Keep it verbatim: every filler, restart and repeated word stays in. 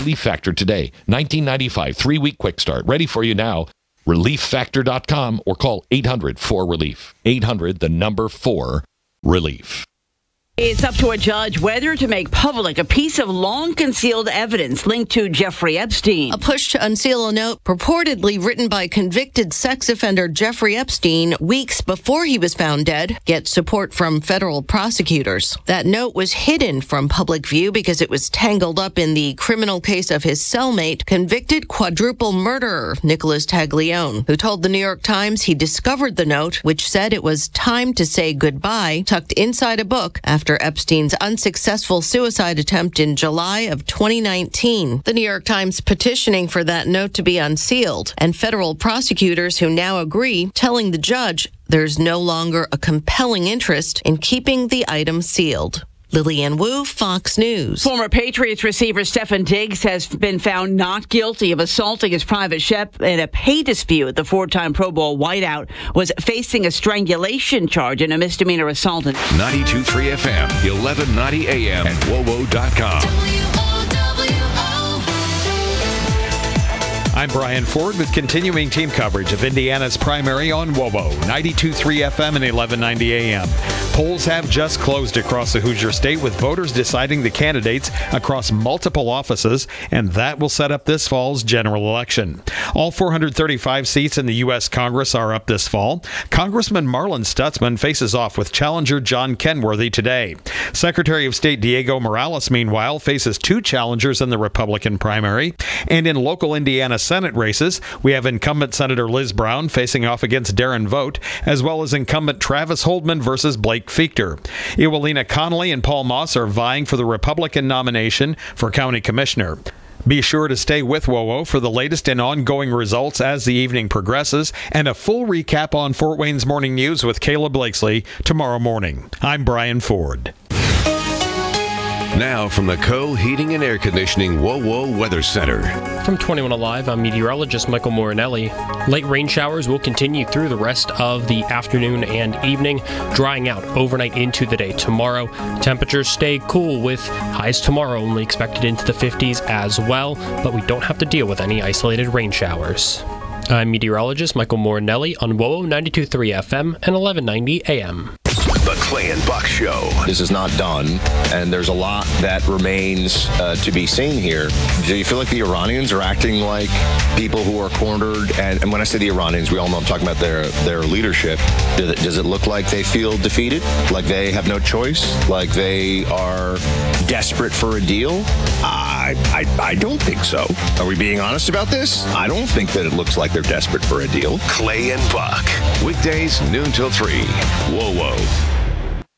Relief Factor today. nineteen ninety-five, three-week quick start. Ready for you now. relief factor dot com or call eight hundred four relief. eight hundred, the number four, relief. It's up to a judge whether to make public a piece of long-concealed evidence linked to Jeffrey Epstein. A push to unseal a note purportedly written by convicted sex offender Jeffrey Epstein weeks before he was found dead gets support from federal prosecutors. That note was hidden from public view because it was tangled up in the criminal case of his cellmate, convicted quadruple murderer Nicholas Taglione, who told the New York Times he discovered the note, which said it was time to say goodbye, tucked inside a book after After Epstein's unsuccessful suicide attempt in July of twenty nineteen. The New York Times petitioning for that note to be unsealed, and federal prosecutors who now agree, telling the judge there's no longer a compelling interest in keeping the item sealed. Lillian Wu, Fox News. Former Patriots receiver Stefan Diggs has been found not guilty of assaulting his private chef in a pay dispute. The four-time Pro Bowl wideout was facing a strangulation charge in a misdemeanor assault. ninety-two point three F M, eleven ninety A M, and W O W O dot com. I'm Brian Ford with continuing team coverage of Indiana's primary on W O W O, ninety-two point three F M and eleven ninety A M. Polls have just closed across the Hoosier State, with voters deciding the candidates across multiple offices, and that will set up this fall's general election. All four hundred thirty-five seats in the U S Congress are up this fall. Congressman Marlin Stutzman faces off with challenger John Kenworthy today. Secretary of State Diego Morales, meanwhile, faces two challengers in the Republican primary. And in local Indiana Senate races, we have incumbent Senator Liz Brown facing off against Darren Vogt, as well as incumbent Travis Holdman versus Blake Fichter. Ewelina Connolly and Paul Moss are vying for the Republican nomination for county commissioner. Be sure to stay with W O W O for the latest and ongoing results as the evening progresses, and a full recap on Fort Wayne's Morning News with Kayla Blakesley tomorrow morning. I'm Brian Ford. Now from the Co. Heating and Air Conditioning W O W O Weather Center. From twenty-one Alive, I'm meteorologist Michael Morinelli. Late rain showers will continue through the rest of the afternoon and evening, drying out overnight into the day tomorrow. Temperatures stay cool with highs tomorrow only expected into the fifties as well, but we don't have to deal with any isolated rain showers. I'm meteorologist Michael Morinelli on W O W O ninety-two point three F M and eleven ninety A M. The Clay and Buck Show. This is not done, and there's a lot that remains uh, to be seen here. Do you feel like the Iranians are acting like people who are cornered? And, and when I say the Iranians, we all know I'm talking about their, their leadership. Does it, does it look like they feel defeated? Like they have no choice? Like they are desperate for a deal? I, I, I don't think so. Are we being honest about this? I don't think that it looks like they're desperate for a deal. Clay and Buck. Weekdays, noon till three. W O W O.